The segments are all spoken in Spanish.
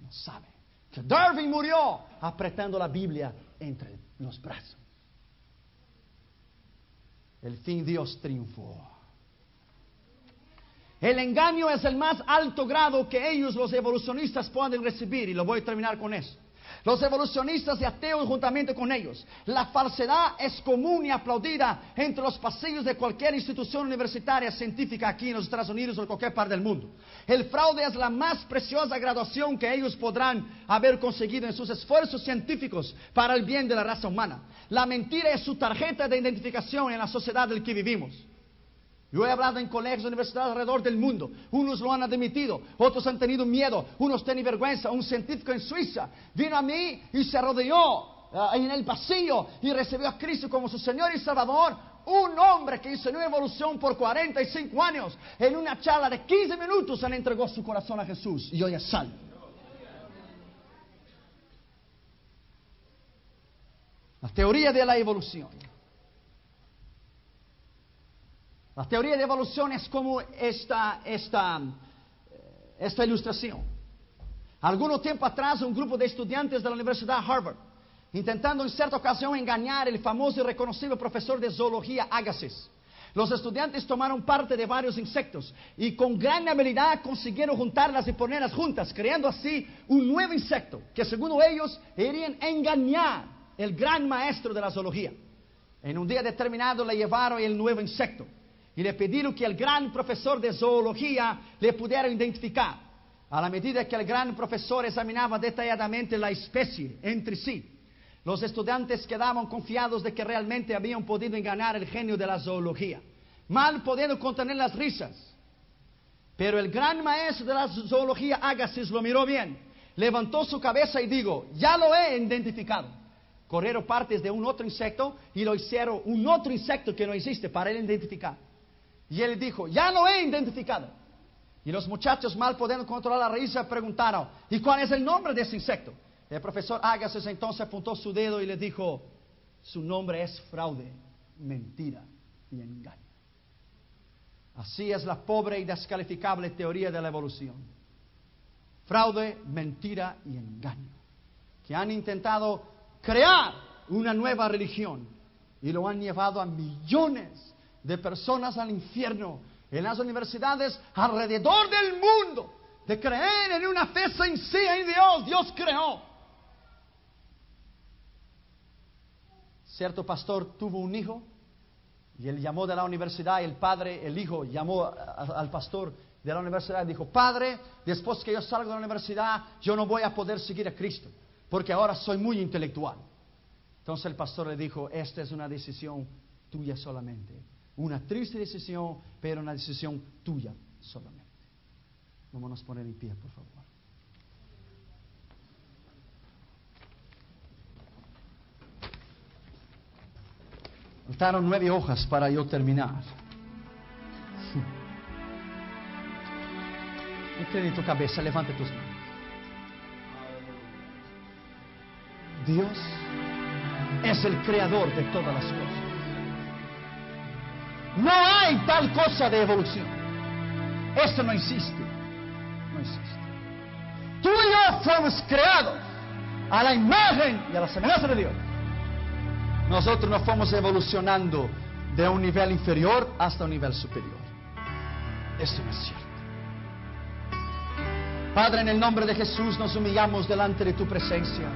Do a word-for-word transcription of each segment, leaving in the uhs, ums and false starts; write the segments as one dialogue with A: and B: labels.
A: No sabe que Darwin murió apretando la Biblia entre los brazos. El fin Dios triunfó. El engaño es el más alto grado que ellos, los evolucionistas, pueden recibir. Y lo voy a terminar con eso. Los evolucionistas y ateos juntamente con ellos. La falsedad es común y aplaudida entre los pasillos de cualquier institución universitaria científica aquí en los Estados Unidos o en cualquier parte del mundo. El fraude es la más preciosa graduación que ellos podrán haber conseguido en sus esfuerzos científicos para el bien de la raza humana. La mentira es su tarjeta de identificación en la sociedad en la que vivimos. Yo he hablado en colegios y universidades alrededor del mundo. Unos lo han admitido, otros han tenido miedo, unos tienen vergüenza. Un científico en Suiza vino a mí y se rodeó uh, en el pasillo y recibió a Cristo como su Señor y Salvador. Un hombre que enseñó evolución por cuarenta y cinco años, en una charla de quince minutos, le entregó su corazón a Jesús y hoy es salvo. La teoría de la evolución. La teoría de evolución es como esta, esta, esta ilustración. Alguno tiempo atrás, un grupo de estudiantes de la Universidad de Harvard, intentando en cierta ocasión engañar el famoso y reconocido profesor de zoología Agassiz. Los estudiantes tomaron parte de varios insectos y con gran habilidad consiguieron juntarlas y ponerlas juntas, creando así un nuevo insecto que, según ellos, irían a engañar el gran maestro de la zoología. En un día determinado le llevaron el nuevo insecto y le pidieron que el gran profesor de zoología le pudiera identificar. A la medida que el gran profesor examinaba detalladamente la especie entre sí, los estudiantes quedaban confiados de que realmente habían podido engañar el genio de la zoología, mal pudiendo contener las risas. Pero el gran maestro de la zoología, Agassiz, lo miró bien, levantó su cabeza y dijo: ya lo he identificado. Corrieron partes de un otro insecto y lo hicieron un otro insecto que no existe para él identificar. Y él dijo: ya lo he identificado. Y los muchachos, mal pudiendo controlar la risa, preguntaron: ¿y cuál es el nombre de ese insecto? El profesor Agassiz entonces apuntó su dedo y le dijo: su nombre es fraude, mentira y engaño. Así es la pobre y descalificable teoría de la evolución. Fraude, mentira y engaño, que han intentado crear una nueva religión y lo han llevado a millones de personas al infierno en las universidades alrededor del mundo, de creer en una fe sencilla en Dios. Dios creó. Cierto pastor tuvo un hijo y él llamó de la universidad, y el padre, el hijo llamó a, a, al pastor de la universidad y dijo: padre, después que yo salgo de la universidad, yo no voy a poder seguir a Cristo, porque ahora soy muy intelectual. Entonces el pastor le dijo: esta es una decisión tuya solamente. Una triste decisión, pero una decisión tuya solamente. Vámonos a poner en pie, por favor. Faltaron nueve hojas para yo terminar. Inclina tu cabeza, levanta tus manos. Dios es el creador de todas las cosas. No hay tal cosa de evolución. Esto no existe. No existe. Tú y yo fuimos creados a la imagen y a la semejanza de Dios. Nosotros nos fuimos evolucionando de un nivel inferior hasta un nivel superior. Esto no es cierto. Padre, en el nombre de Jesús nos humillamos delante de tu presencia.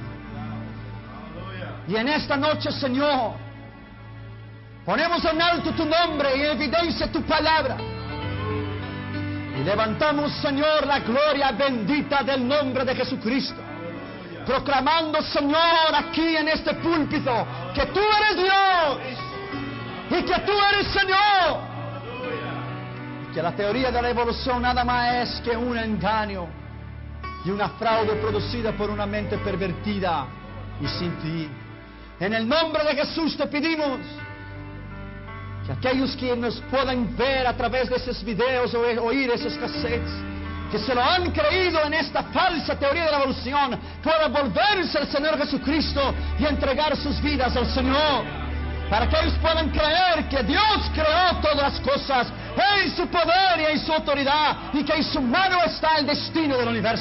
A: Y en esta noche, Señor, ponemos en alto tu nombre y en evidencia tu palabra. Y levantamos, Señor, la gloria bendita del nombre de Jesucristo. Proclamando, Señor, aquí en este púlpito, que tú eres Dios y que tú eres Señor. Y que la teoría de la evolución nada más es que un engaño y una fraude producida por una mente pervertida y sin ti. En el nombre de Jesús te pedimos que aquellos que nos puedan ver a través de esos videos o oír esos cassettes, que se lo han creído en esta falsa teoría de la evolución, puedan volverse al Señor Jesucristo y entregar sus vidas al Señor, para que ellos puedan creer que Dios creó todas las cosas en su poder y en su autoridad, y que en su mano está el destino del universo.